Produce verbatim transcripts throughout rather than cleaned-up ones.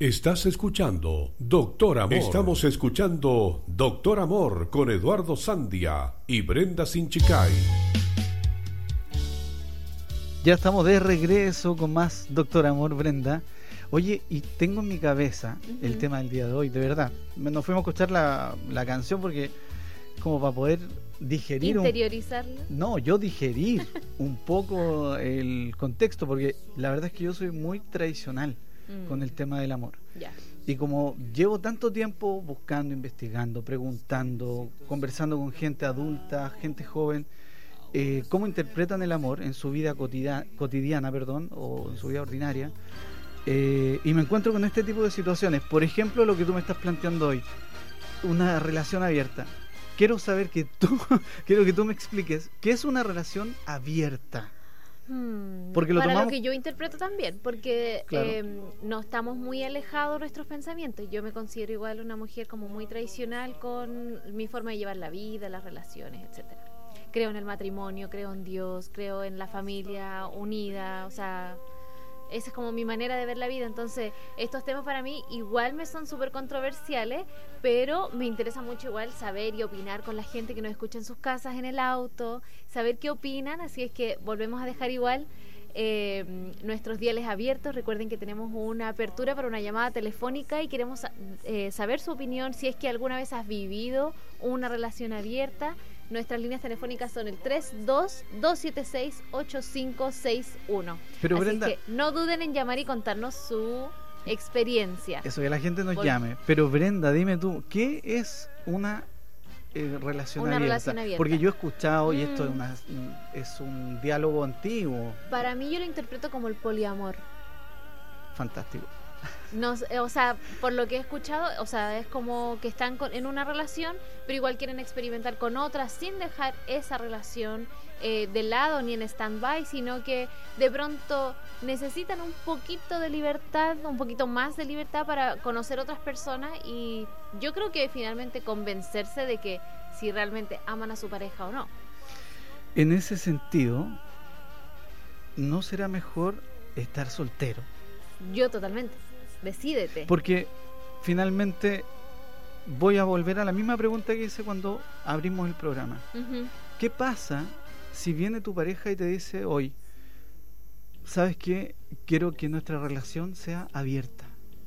Estás escuchando Doctor Amor. Estamos escuchando Doctor Amor con Eduardo Sandia y Brenda Sinchicay. Ya estamos de regreso con más Doctor Amor, Brenda. Oye, y tengo en mi cabeza uh-huh. el tema del día de hoy, de verdad. Nos fuimos a escuchar la, la canción porque como para poder digerir... ¿Interiorizarlo? Un, no, yo digerir un poco el contexto, porque la verdad es que yo soy muy tradicional mm. con el tema del amor. Ya. Y como llevo tanto tiempo buscando, investigando, preguntando, conversando con gente adulta, gente joven, eh, cómo interpretan el amor en su vida cotidiana, cotidiana perdón, o en su vida ordinaria, eh, y me encuentro con este tipo de situaciones. Por ejemplo, lo que tú me estás planteando hoy, una relación abierta. Quiero saber que tú, quiero que tú me expliques qué es una relación abierta. Hmm, porque lo para tomamos... lo que yo interpreto también, porque claro. eh, no estamos muy alejados de nuestros pensamientos. Yo me considero igual una mujer como muy tradicional con mi forma de llevar la vida, las relaciones, etcétera. Creo en el matrimonio, creo en Dios, creo en la familia unida, o sea, esa es como mi manera de ver la vida. Entonces, estos temas para mí igual me son súper controversiales, pero me interesa mucho igual saber y opinar con la gente que nos escucha en sus casas, en el auto, saber qué opinan. Así es que volvemos a dejar igual eh, nuestros diales abiertos. Recuerden que tenemos una apertura para una llamada telefónica y queremos eh, saber su opinión, si es que alguna vez has vivido una relación abierta. Nuestras líneas telefónicas son el tres dos dos siete seis ocho cinco seis uno. Pero así Brenda, que no duden en llamar y contarnos su experiencia. Eso, que la gente nos Vol- llame. Pero Brenda, dime tú, ¿qué es una eh, relación Una abierta? relación abierta. Porque yo he escuchado, mm. y esto es, Mm. una, es un diálogo antiguo. Para mí yo lo interpreto como el poliamor. Fantástico. No, o sea, por lo que he escuchado, o sea, es como que están con, en una relación, pero igual quieren experimentar con otras sin dejar esa relación eh, de lado ni en stand-by, sino que de pronto necesitan un poquito de libertad, un poquito más de libertad para conocer otras personas, y yo creo que finalmente convencerse de que si realmente aman a su pareja o no. En ese sentido, ¿no será mejor estar soltero? Yo totalmente. Decídete. Porque finalmente voy a volver a la misma pregunta que hice cuando abrimos el programa. Uh-huh. ¿Qué pasa si viene tu pareja y te dice hoy, ¿sabes qué? Quiero que nuestra relación sea abierta.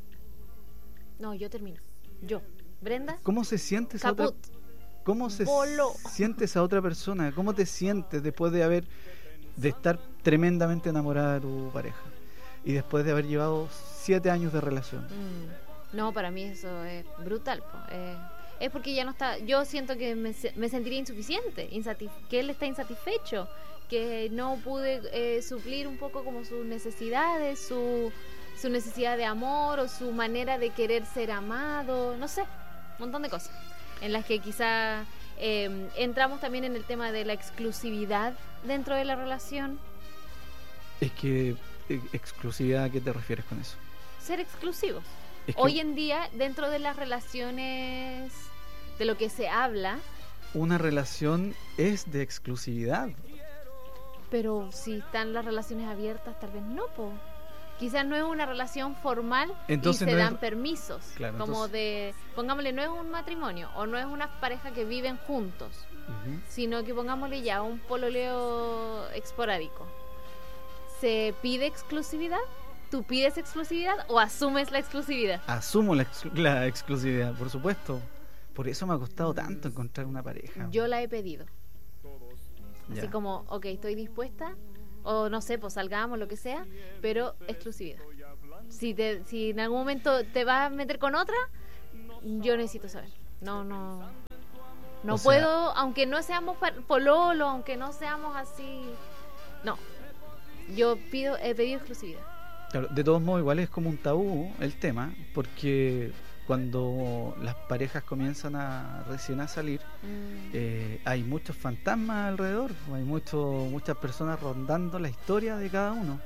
No, yo termino. Yo. Brenda. ¿Cómo se siente esa otra, cómo se Bolo. siente esa otra persona? ¿Cómo te sientes después de haber de estar tremendamente enamorada de tu pareja? Y después de haber llevado siete años de relación. Mm, no, para mí eso es brutal. Po. Eh, es porque ya no está... Yo siento que me, me sentiría insuficiente, insatisf- que él está insatisfecho, que no pude eh, suplir un poco como sus necesidades, su, su necesidad de amor o su manera de querer ser amado, no sé, un montón de cosas. En las que quizá eh, entramos también en el tema de la exclusividad dentro de la relación. Es que... ¿Exclusividad? ¿A qué te refieres con eso? Ser exclusivos. Es que hoy en día, dentro de las relaciones, de lo que se habla... Una relación es de exclusividad. Pero si están las relaciones abiertas, tal vez no, po. Quizás no es una relación formal. Entonces y se no dan es... permisos. Claro, como entonces... de, pongámosle, no es un matrimonio o no es una pareja que viven juntos, uh-huh. sino que pongámosle ya un pololeo esporádico. ¿Se pide exclusividad? ¿Tú pides exclusividad o asumes la exclusividad? Asumo la, ex- la exclusividad, por supuesto. Por eso me ha costado tanto encontrar una pareja. Yo la he pedido. Ya. Así como, ok, estoy dispuesta, o no sé, pues salgamos, lo que sea, pero exclusividad. Si, te, si en algún momento te vas a meter con otra, yo necesito saber. No, no... No o puedo, sea, aunque no seamos pololo, aunque no seamos así... No. Yo pido, he pedido exclusividad. Claro, de todos modos, igual es como un tabú el tema, porque cuando las parejas comienzan a recién a salir, mm. eh, hay muchos fantasmas alrededor, hay mucho, muchas personas rondando la historia de cada uno.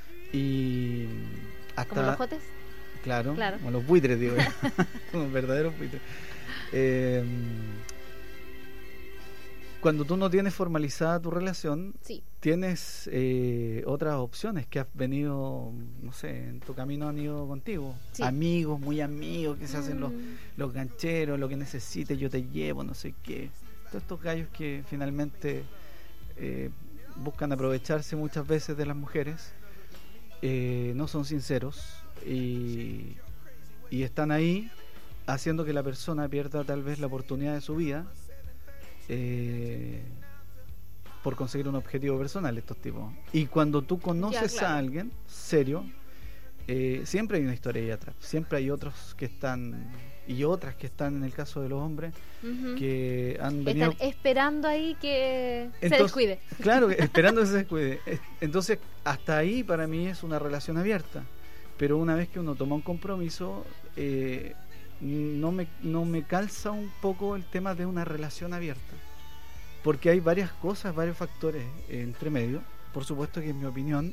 Y hasta, ¿como los jotes? Claro, claro, como los buitres, digo, como verdaderos buitres. Eh, cuando tú no tienes formalizada tu relación, sí. tienes eh, otras opciones que has venido, no sé, en tu camino han ido contigo. Sí. Amigos, muy amigos, que se hacen Mm. los, los gancheros, lo que necesites, yo te llevo, no sé qué. Todos estos gallos que finalmente eh, buscan aprovecharse muchas veces de las mujeres, eh, no son sinceros y, y están ahí haciendo que la persona pierda tal vez la oportunidad de su vida eh, por conseguir un objetivo personal, estos tipos. Y cuando tú conoces Ya, claro. a alguien serio, eh, siempre hay una historia ahí atrás, siempre hay otros que están y otras que están, en el caso de los hombres, Ujú. que han venido Están esperando ahí que se Entonces, descuide. claro, esperando que se descuide. Eh, Entonces, hasta ahí para mí es una relación abierta. Pero una vez que uno toma un compromiso, eh, no me, no me calza un poco el tema de una relación abierta. Porque hay varias cosas, varios factores eh, entre medio. Por supuesto que en mi opinión,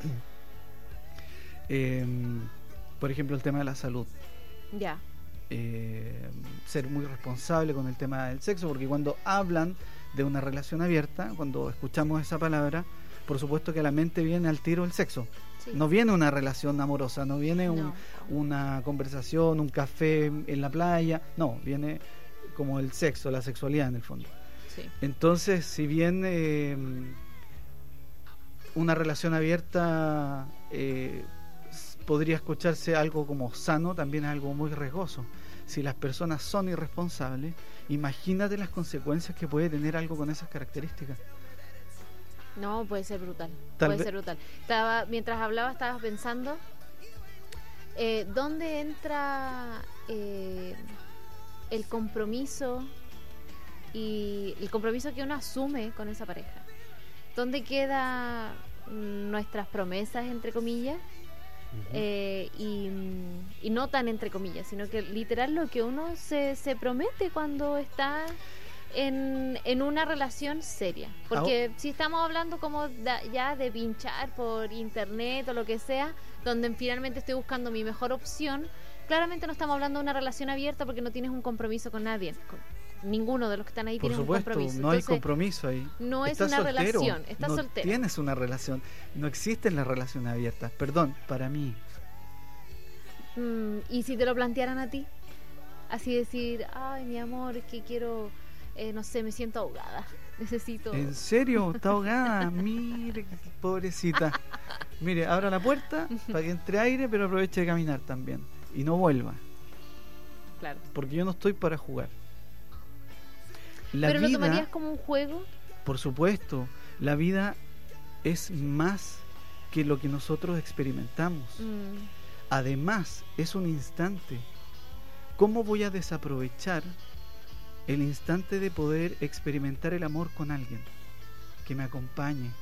eh, por ejemplo, el tema de la salud. Ya. Eh, ser muy responsable con el tema del sexo, porque cuando hablan de una relación abierta, cuando escuchamos esa palabra, por supuesto que a la mente viene al tiro el sexo. Sí. No viene una relación amorosa, no viene un, No. una conversación, un café en la playa, no, viene como el sexo, la sexualidad en el fondo. Sí. Entonces, si bien eh, una relación abierta eh, s- podría escucharse algo como sano, también es algo muy riesgoso. Si las personas son irresponsables, imagínate las consecuencias que puede tener algo con esas características. No, puede ser brutal. Tal puede vez- ser brutal. Estaba, mientras hablaba, estaba pensando eh, dónde entra eh, el compromiso y el compromiso que uno asume con esa pareja. ¿Dónde quedan nuestras promesas, entre comillas? Eh, y, y no tan entre comillas, sino que literal lo que uno se, se promete cuando está en, en una relación seria. Porque si estamos hablando como da- ya de pinchar por internet o lo que sea, donde finalmente estoy buscando mi mejor opción, claramente no estamos hablando de una relación abierta porque no tienes un compromiso con nadie. Con ninguno de los que están ahí Por tiene un supuesto, compromiso. no hay Entonces, compromiso ahí. no es Estás una soltero, relación, estás no soltero. tienes una relación, no existen las relaciones abiertas. Perdón, para mí. Mm, y si te lo plantearan a ti, así decir, ay, mi amor, es que quiero, eh, no sé, me siento ahogada, necesito. ¿En serio? ¿Está ahogada? Mire, pobrecita. Mire, abra la puerta para que entre aire, pero aproveche de caminar también. Y no vuelva, Claro. porque yo no estoy para jugar. La Pero vida, lo tomarías como un juego. por supuesto, la vida es más que lo que nosotros experimentamos. Mm, Además, es un instante. ¿Cómo voy a desaprovechar el instante de poder experimentar el amor con alguien que me acompañe?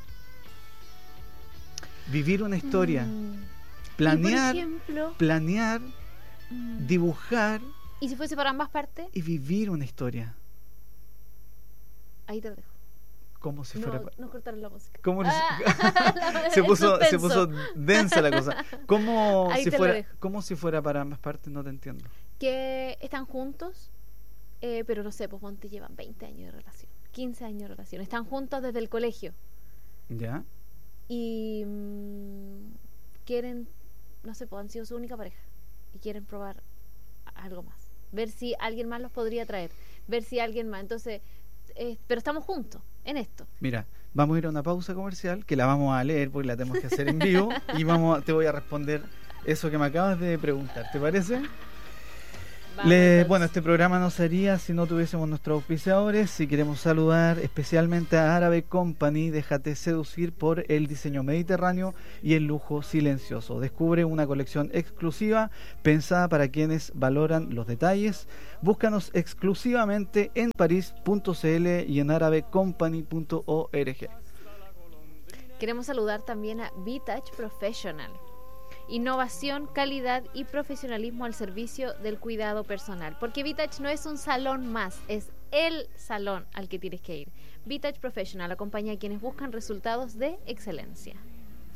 Vivir una historia, mm. planear, Y por ejemplo, planear, mm, dibujar ¿y si fuese para ambas partes? y vivir una historia. Ahí te lo dejo. Como si No, fuera... pa- no cortaron la música. ¿Cómo les- Ah, se el puso se suspenso. puso densa la cosa. ¿Cómo Ahí si te lo fuera dejo. como si fuera para ambas partes? No te entiendo. Que están juntos, eh, pero no sé, pues ponte, llevan veinte años de relación, quince años de relación. Están juntos desde el colegio. ¿Ya? Y mm, quieren, no sé, pues han sido su única pareja y quieren probar algo más, ver si alguien más los podría traer, ver si alguien más, entonces eh, pero estamos juntos en esto. Mira, vamos a ir a una pausa comercial que la vamos a leer porque la tenemos que hacer en vivo y vamos a- te voy a responder eso que me acabas de preguntar, ¿te parece? Vamos, Le- entonces. bueno, este programa no sería si no tuviésemos nuestros auspiciadores. Si queremos saludar especialmente a Árabe Company, déjate seducir por el diseño mediterráneo y el lujo silencioso. Descubre una colección exclusiva pensada para quienes valoran los detalles. Búscanos exclusivamente en paris punto c l y en árabe company punto org. Queremos saludar también a V-Touch Professional. Innovación, calidad y profesionalismo al servicio del cuidado personal. Porque V-Touch no es un salón más, es el salón al que tienes que ir. V-Touch Professional acompaña a quienes buscan resultados de excelencia.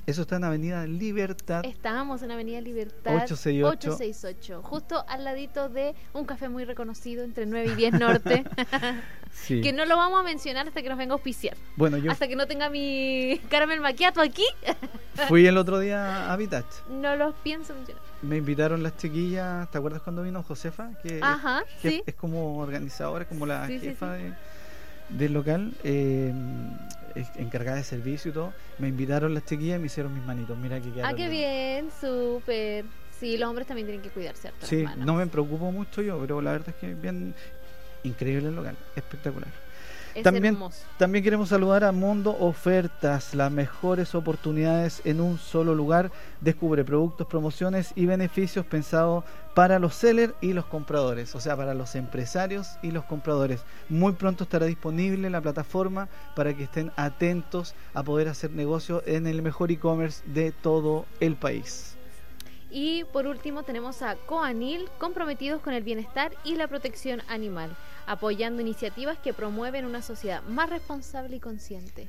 Eso está en Avenida Libertad. Estábamos en Avenida Libertad ochocientos sesenta y ocho. ochocientos sesenta y ocho, justo al ladito de un café muy reconocido entre nueve y diez Norte. Sí. Que no lo vamos a mencionar hasta que nos venga a auspiciar. Bueno, yo hasta que no tenga mi caramel macchiato aquí. Fui el otro día a Habitat. No los pienso mencionar. Me invitaron las chiquillas, ¿te acuerdas cuando vino Josefa? Que Ajá, es, que sí. Es como organizadora, como la sí, jefa sí, sí. De, del local, eh, encargada de servicio y todo. Me invitaron las chiquillas y me hicieron mis manitos. Mira que Ah, qué bien, súper. Sí, los hombres también tienen que cuidarse harto. Sí, no me preocupo mucho yo, pero la verdad es que bien increíble el local, espectacular. Es también, hermoso. También queremos saludar a Mundo Ofertas, las mejores oportunidades en un solo lugar. Descubre productos, promociones y beneficios pensados para los sellers y los compradores, o sea, para los empresarios y los compradores. Muy pronto estará disponible la plataforma para que estén atentos a poder hacer negocio en el mejor e-commerce de todo el país. Y por último tenemos a Coanil, comprometidos con el bienestar y la protección animal, apoyando iniciativas que promueven una sociedad más responsable y consciente.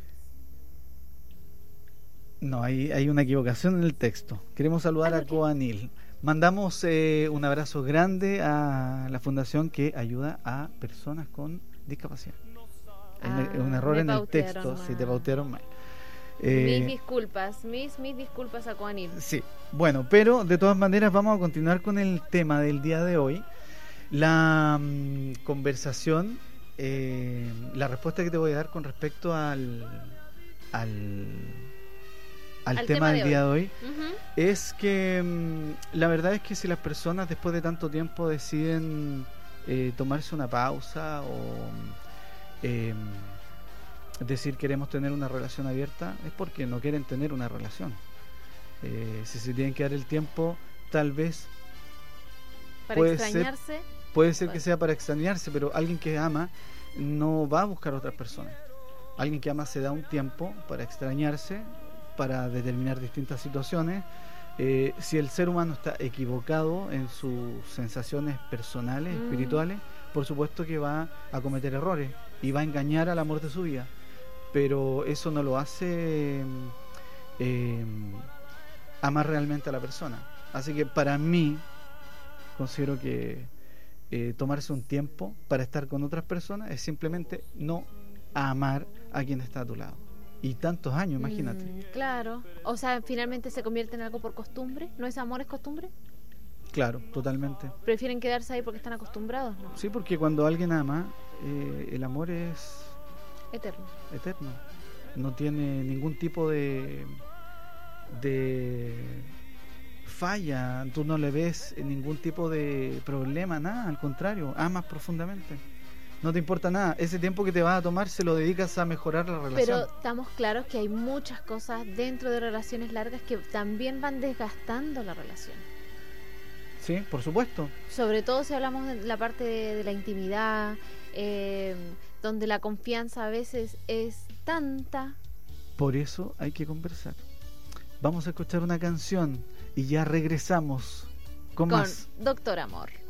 No, hay, hay una equivocación en el texto. Queremos saludar a Coanil. Mandamos eh, un abrazo grande a la fundación que ayuda a personas con discapacidad. Ah, un, un error en el texto, si te pautearon mal. Eh, mis disculpas, mis, mis disculpas a Coanil. Sí, bueno, pero de todas maneras vamos a continuar con el tema del día de hoy. La um, conversación, eh, la respuesta que te voy a dar con respecto al al, al, al tema, tema del de día de hoy uh-huh. es que um, la verdad es que si las personas después de tanto tiempo deciden eh, tomarse una pausa o eh, decir queremos tener una relación abierta, es porque no quieren tener una relación. Eh, si se tienen que dar el tiempo, tal vez para puede extrañarse ser, puede ser que sea para extrañarse, pero alguien que ama no va a buscar a otras personas. Alguien que ama se da un tiempo para extrañarse, para determinar distintas situaciones. Eh, si el ser humano está equivocado en sus sensaciones personales, mm. espirituales, por supuesto que va a cometer errores y va a engañar al amor de su vida, pero eso no lo hace eh, amar realmente a la persona. Así que para mí considero que eh, tomarse un tiempo para estar con otras personas es simplemente no amar a quien está a tu lado. Y tantos años, imagínate. Mm, claro, o sea, finalmente se convierte en algo por costumbre. ¿No es amor, es costumbre? Claro, totalmente. ¿Prefieren quedarse ahí porque están acostumbrados? ¿No? Sí, porque cuando alguien ama, eh, el amor es eterno. Eterno. No tiene ningún tipo de de falla, tú no le ves ningún tipo de problema, nada, al contrario, amas profundamente. No te importa nada, ese tiempo que te vas a tomar se lo dedicas a mejorar la relación. Pero estamos claros que hay muchas cosas dentro de relaciones largas que también van desgastando la relación. Sí, por supuesto. Sobre todo si hablamos de la parte de, de la intimidad, eh, donde la confianza a veces es tanta. Por eso hay que conversar. Vamos a escuchar una canción y ya regresamos con, con más Doctor Amor.